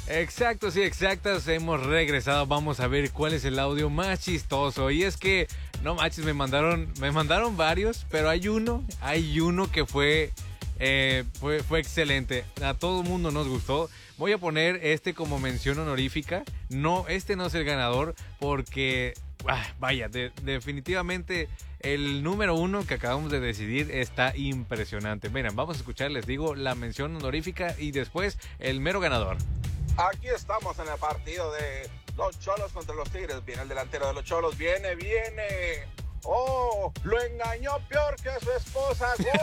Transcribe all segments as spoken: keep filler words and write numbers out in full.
Exacto, sí, exactas. Hemos regresado. Vamos a ver cuál es el audio más chistoso. Y es que, no manches, me mandaron, me mandaron varios, pero hay uno, hay uno que fue, eh, fue, fue excelente. A todo el mundo nos gustó. Voy a poner este como mención honorífica. No, este no es el ganador porque, ah, vaya, de, definitivamente el número uno que acabamos de decidir está impresionante. Miren, vamos a escuchar, les digo, la mención honorífica y después el mero ganador. Aquí estamos en el partido de los Cholos contra los Tigres. Viene el delantero de los Cholos. Viene, viene. ¡Oh! Lo engañó peor que a su esposa. ¡Gol!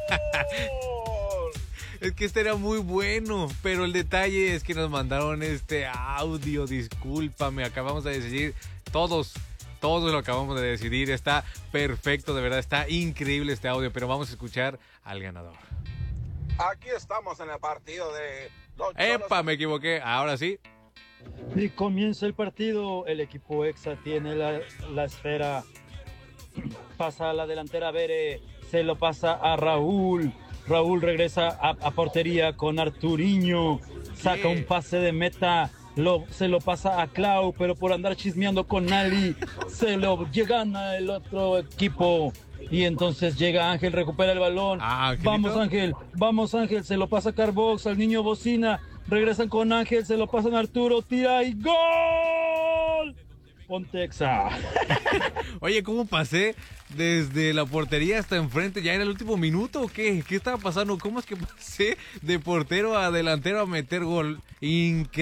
Es que este era muy bueno, pero el detalle es que nos mandaron este audio. Discúlpame, acabamos de decidir todos. Todos lo acabamos de decidir. Está perfecto, de verdad. Está increíble este audio, pero vamos a escuchar al ganador. Aquí estamos en el partido de los ¡Epa! Cholos. Me equivoqué. Ahora sí. Y comienza el partido, el equipo Exa tiene la, la esfera, pasa a la delantera Bere, se lo pasa a Raúl, Raúl regresa a, a portería con Arturiño, saca un pase de meta, lo, se lo pasa a Clau, pero por andar chismeando con Ali, se lo gana el otro equipo. Y entonces llega Ángel, recupera el balón. Ah, vamos Ángel, vamos Ángel, se lo pasa a Carbox, al niño Bocina. Regresan con Ángel, se lo pasan a Arturo, tira y ¡gol! Pontexa. Oye, ¿cómo pasé desde la portería hasta enfrente? ¿Ya era el último minuto o qué? ¿Qué estaba pasando? ¿Cómo es que pasé de portero a delantero a meter gol? Increíble.